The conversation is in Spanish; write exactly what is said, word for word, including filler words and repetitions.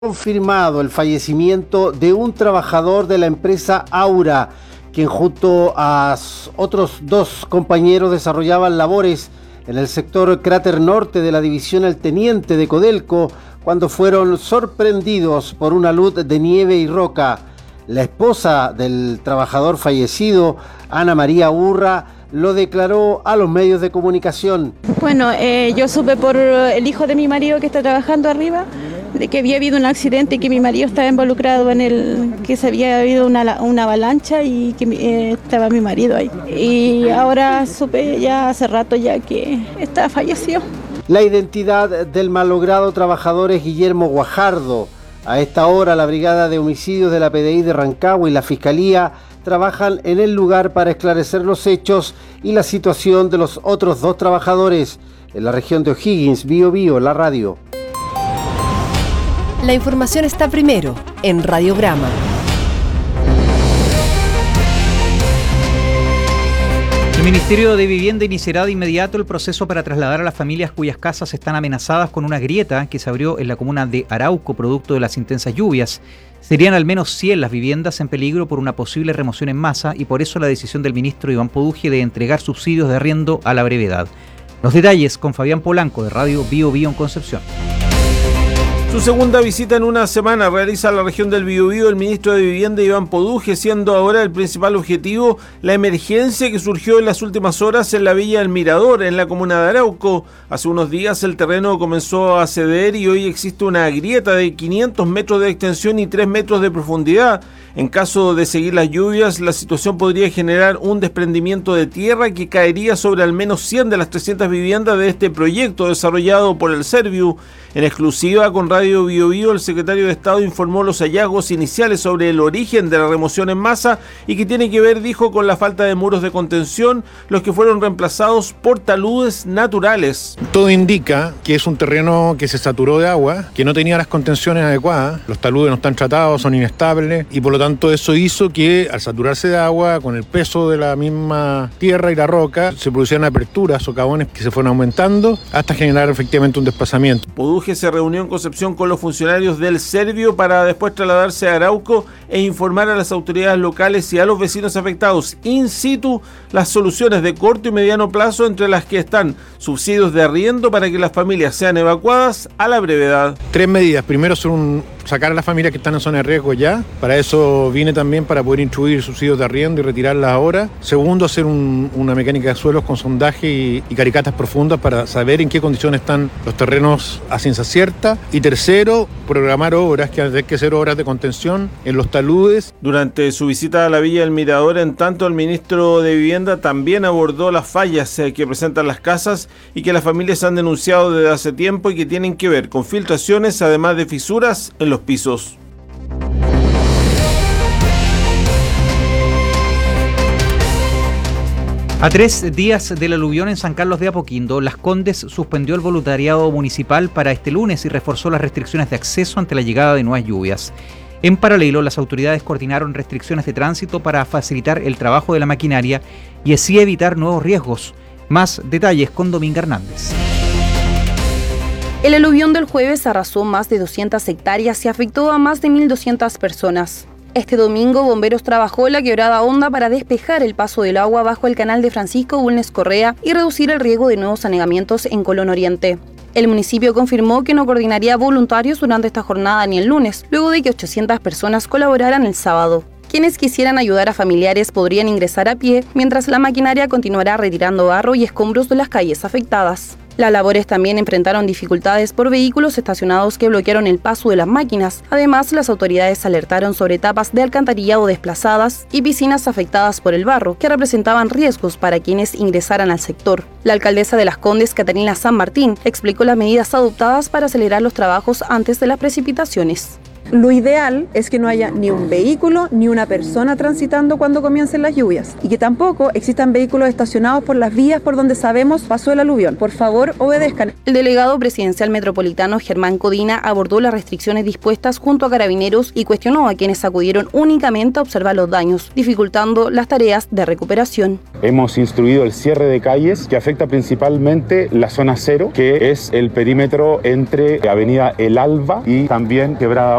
Confirmado el fallecimiento de un trabajador de la empresa Aura, quien junto a otros dos compañeros desarrollaban labores en el sector cráter norte de la división El Teniente de Codelco, cuando fueron sorprendidos por una luz de nieve y roca. La esposa del trabajador fallecido, Ana María Urra, lo declaró a los medios de comunicación. Bueno, eh, yo supe por el hijo de mi marido que está trabajando arriba, de que había habido un accidente y que mi marido estaba involucrado en el, que se había habido una, una avalancha y que eh, estaba mi marido ahí. Y ahora supe ya hace rato ya que está fallecido. La identidad del malogrado trabajador es Guillermo Guajardo. A esta hora la Brigada de Homicidios de la P D I de Rancagua y la Fiscalía trabajan en el lugar para esclarecer los hechos y la situación de los otros dos trabajadores. En la región de O'Higgins, Bío Bío, la radio. La información está primero en Radiograma. El Ministerio de Vivienda iniciará de inmediato el proceso para trasladar a las familias cuyas casas están amenazadas con una grieta que se abrió en la comuna de Arauco producto de las intensas lluvias. Serían al menos cien las viviendas en peligro por una posible remoción en masa y por eso la decisión del ministro Iván Poduje de entregar subsidios de arriendo a la brevedad. Los detalles con Fabián Polanco de Radio Bío Bío en Concepción. Su segunda visita en una semana realiza a la región del Biobío el ministro de Vivienda Iván Poduje, siendo ahora el principal objetivo la emergencia que surgió en las últimas horas en la Villa del Mirador, en la comuna de Arauco. Hace unos días el terreno comenzó a ceder y hoy existe una grieta de quinientos metros de extensión y tres metros de profundidad. En caso de seguir las lluvias, la situación podría generar un desprendimiento de tierra que caería sobre al menos cien de las trescientas viviendas de este proyecto desarrollado por el Serviu. En exclusiva con Radio Bío Bío, el secretario de Estado informó los hallazgos iniciales sobre el origen de la remoción en masa y que tiene que ver, dijo, con la falta de muros de contención, los que fueron reemplazados por taludes naturales. Todo indica que es un terreno que se saturó de agua, que no tenía las contenciones adecuadas, los taludes no están tratados, son inestables y por lo tanto eso hizo que al saturarse de agua, con el peso de la misma tierra y la roca, se producieran aperturas, socavones que se fueron aumentando hasta generar efectivamente un desplazamiento. Poduje se reunió en Concepción con los funcionarios del Servio para después trasladarse a Arauco e informar a las autoridades locales y a los vecinos afectados in situ las soluciones de corto y mediano plazo, entre las que están subsidios de arriendo para que las familias sean evacuadas a la brevedad. Tres medidas. Primero, son un, sacar a las familias que están en zona de riesgo ya. Para eso vine también para poder instruir subsidios de arriendo y retirarlas ahora. Segundo, hacer un, una mecánica de suelos con sondaje y, y caricatas profundas para saber en qué condiciones están los terrenos a ciencia cierta. Y tercero, programar obras, que hay que hacer obras de contención en los taludes. Durante su visita a la Villa del Mirador, en tanto, el ministro de Vivienda también abordó las fallas que presentan las casas y que las familias han denunciado desde hace tiempo y que tienen que ver con filtraciones, además de fisuras en los pisos. A tres días del aluvión en San Carlos de Apoquindo, Las Condes suspendió el voluntariado municipal para este lunes y reforzó las restricciones de acceso ante la llegada de nuevas lluvias. En paralelo, las autoridades coordinaron restricciones de tránsito para facilitar el trabajo de la maquinaria y así evitar nuevos riesgos. Más detalles con Dominga Hernández. El aluvión del jueves arrasó más de doscientas hectáreas y afectó a más de mil doscientas personas. Este domingo, Bomberos trabajó la quebrada Honda para despejar el paso del agua bajo el canal de Francisco Bulnes Correa y reducir el riesgo de nuevos anegamientos en Colón Oriente. El municipio confirmó que no coordinaría voluntarios durante esta jornada ni el lunes, luego de que ochocientas personas colaboraran el sábado. Quienes quisieran ayudar a familiares podrían ingresar a pie, mientras la maquinaria continuará retirando barro y escombros de las calles afectadas. Las labores también enfrentaron dificultades por vehículos estacionados que bloquearon el paso de las máquinas. Además, las autoridades alertaron sobre tapas de alcantarillado desplazadas y piscinas afectadas por el barro, que representaban riesgos para quienes ingresaran al sector. La alcaldesa de Las Condes, Catalina San Martín, explicó las medidas adoptadas para acelerar los trabajos antes de las precipitaciones. Lo ideal es que no haya ni un vehículo ni una persona transitando cuando comiencen las lluvias y que tampoco existan vehículos estacionados por las vías por donde sabemos pasó el aluvión. Por favor, obedezcan. El delegado presidencial metropolitano Germán Codina abordó las restricciones dispuestas junto a carabineros y cuestionó a quienes acudieron únicamente a observar los daños, dificultando las tareas de recuperación. Hemos instruido el cierre de calles que afecta principalmente la zona cero, que es el perímetro entre Avenida El Alba y también Quebrada